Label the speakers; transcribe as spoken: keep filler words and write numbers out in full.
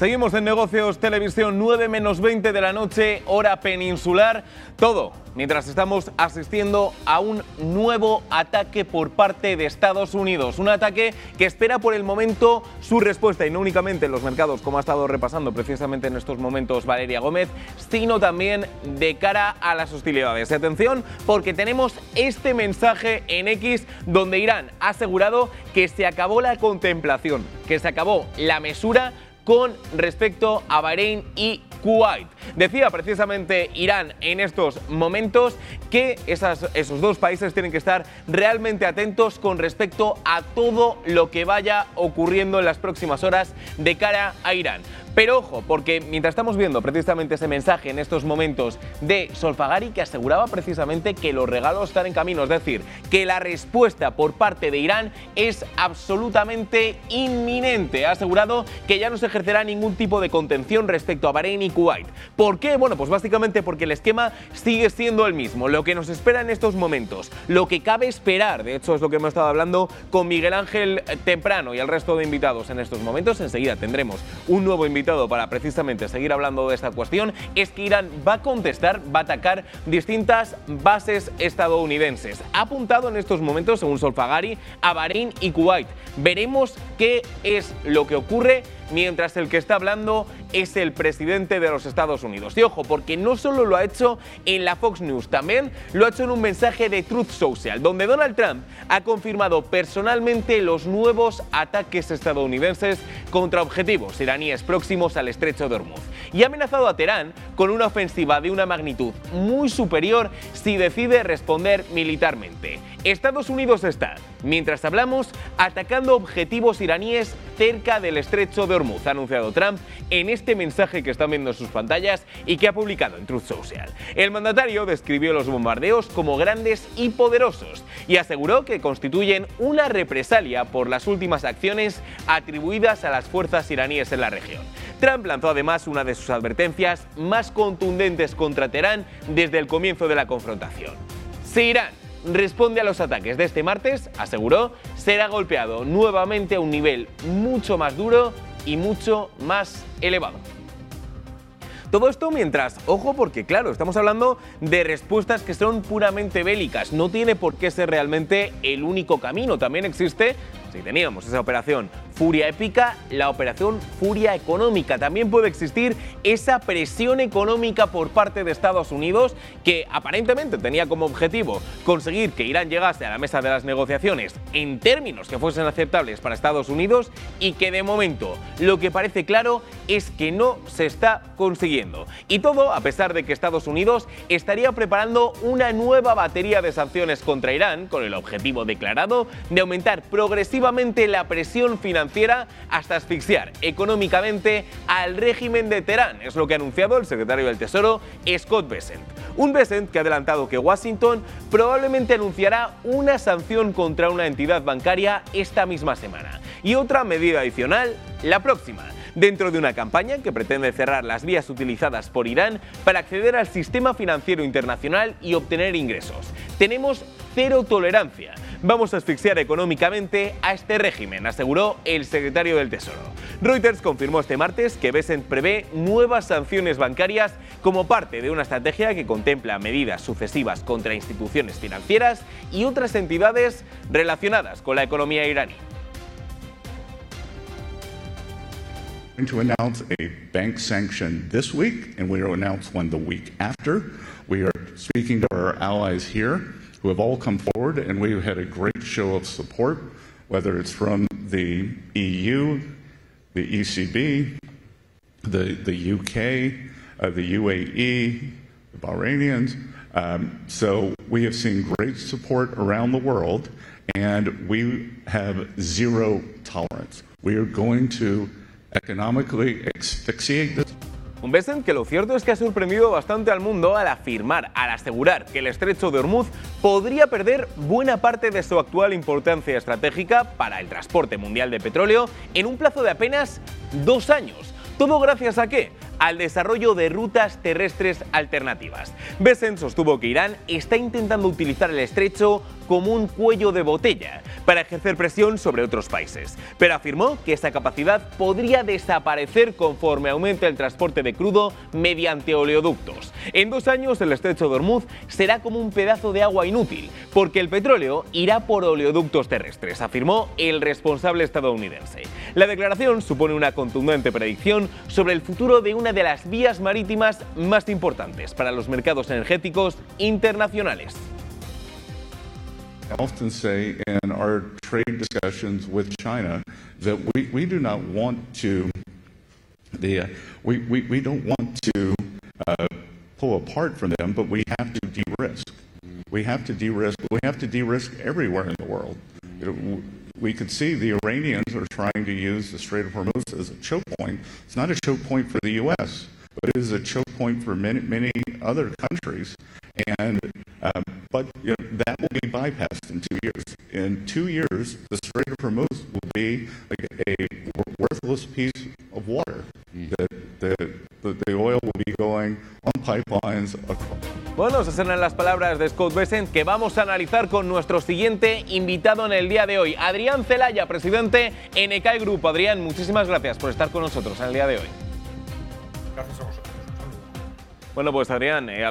Speaker 1: Seguimos en Negocios Televisión, nueve menos veinte de la noche, hora peninsular. Todo mientras estamos asistiendo a un nuevo ataque por parte de Estados Unidos. Un ataque que espera por el momento su respuesta, y no únicamente en los mercados, como ha estado repasando precisamente en estos momentos Valeria Gómez, sino también de cara a las hostilidades. Y atención, porque tenemos este mensaje en X donde Irán ha asegurado que se acabó la contemplación, que se acabó la mesura con respecto a Bahrein y Kuwait. Decía precisamente Irán en estos momentos que esas, esos dos países tienen que estar realmente atentos con respecto a todo lo que vaya ocurriendo en las próximas horas de cara a Irán. Pero ojo, porque mientras estamos viendo precisamente ese mensaje en estos momentos de Solfagari, que aseguraba precisamente que los regalos están en camino, es decir, que la respuesta por parte de Irán es absolutamente inminente. Ha asegurado que ya no se ejercerá ningún tipo de contención respecto a Bahrein y Kuwait. ¿Por qué? Bueno, pues básicamente porque el esquema sigue siendo el mismo. Lo que nos espera en estos momentos, lo que cabe esperar, de hecho es lo que hemos estado hablando con Miguel Ángel Temprano y el resto de invitados en estos momentos, enseguida tendremos un nuevo invitado para precisamente seguir hablando de esta cuestión, es que Irán va a contestar, va a atacar distintas bases estadounidenses. Ha apuntado en estos momentos, según Solfagari, a Bahrein y Kuwait. Veremos qué es lo que ocurre mientras el que está hablando es el presidente de los Estados Unidos. Y ojo, porque no solo lo ha hecho en la Fox News, también lo ha hecho en un mensaje de Truth Social, donde Donald Trump ha confirmado personalmente los nuevos ataques estadounidenses contra objetivos iraníes próximos al estrecho de Hormuz. Y ha amenazado a Teherán con una ofensiva de una magnitud muy superior si decide responder militarmente. Estados Unidos está, mientras hablamos, atacando objetivos iraníes cerca del estrecho de Hormuz, ha anunciado Trump en este mensaje que están viendo en sus pantallas y que ha publicado en Truth Social. El mandatario describió los bombardeos como grandes y poderosos y aseguró que constituyen una represalia por las últimas acciones atribuidas a las fuerzas iraníes en la región. Trump lanzó además una de sus advertencias más contundentes contra Teherán desde el comienzo de la confrontación. Si Irán responde a los ataques de este martes, aseguró, será golpeado nuevamente a un nivel mucho más duro y mucho más elevado. Todo esto mientras, ojo, porque claro, estamos hablando de respuestas que son puramente bélicas. No tiene por qué ser realmente el único camino. También existe, si teníamos esa operación Furia Épica, la operación Furia Económica. También puede existir esa presión económica por parte de Estados Unidos, que aparentemente tenía como objetivo conseguir que Irán llegase a la mesa de las negociaciones en términos que fuesen aceptables para Estados Unidos, y que de momento lo que parece claro es que no se está consiguiendo. Y todo a pesar de que Estados Unidos estaría preparando una nueva batería de sanciones contra Irán con el objetivo declarado de aumentar progresivamente la presión financiera hasta asfixiar económicamente al régimen de Teherán. Es lo que ha anunciado el secretario del Tesoro, Scott Bessent. Un Bessent que ha adelantado que Washington probablemente anunciará una sanción contra una entidad bancaria esta misma semana. Y otra medida adicional la próxima, dentro de una campaña que pretende cerrar las vías utilizadas por Irán para acceder al sistema financiero internacional y obtener ingresos. Tenemos cero tolerancia. Vamos a asfixiar económicamente a este régimen, aseguró el secretario del Tesoro. Reuters confirmó este martes que Bessent prevé nuevas sanciones bancarias como parte de una estrategia que contempla medidas sucesivas contra instituciones financieras y otras entidades relacionadas con la economía iraní.
Speaker 2: Going to announce a bank sanction this week, and we will announce one the week after. We are speaking to our allies here who have all come forward, and we've had a great show of support, whether it's from the E U, the E C B, the, the U K, uh, the U A E, the Bahrainians. Um, so we have seen great support around the world, and we have zero tolerance. We are going to economically asphyxiate this.
Speaker 1: Un Bessent que lo cierto es que ha sorprendido bastante al mundo al afirmar, al asegurar que el estrecho de Hormuz podría perder buena parte de su actual importancia estratégica para el transporte mundial de petróleo en un plazo de apenas dos años. ¿Todo gracias a qué? Al desarrollo de rutas terrestres alternativas. Bessent sostuvo que Irán está intentando utilizar el estrecho como un cuello de botella para ejercer presión sobre otros países, pero afirmó que esa capacidad podría desaparecer conforme aumente el transporte de crudo mediante oleoductos. En dos años el estrecho de Hormuz será como un pedazo de agua inútil, porque el petróleo irá por oleoductos terrestres, afirmó el responsable estadounidense. La declaración supone una contundente predicción sobre el futuro de una de las vías marítimas más importantes para los mercados energéticos internacionales.
Speaker 2: I often say in our trade discussions with China that we, we do not want to the uh, we, we, we don't want to uh, pull apart from them, but we have to de-risk. We have to de-risk. We have to de-risk everywhere in the world. You know, we could see the Iranians are trying to use the Strait of Hormuz as a choke point. It's not a choke point for the U S, but it is a choke point for many many other countries. And um, but you know, that will be bypassed in two years. In two years, the Strait of Hormuz will be like a worthless piece of water. The, the, the, the oil will be going on pipelines across.
Speaker 1: Bueno, esas eran las palabras de Scott Bessent, que vamos a analizar con nuestro siguiente invitado en el día de hoy, Adrián Celaya, presidente en Ecae Group. Adrián, muchísimas gracias por estar con nosotros en el día de hoy.
Speaker 3: Gracias a vosotros.
Speaker 1: Bueno, pues Adrián, eh,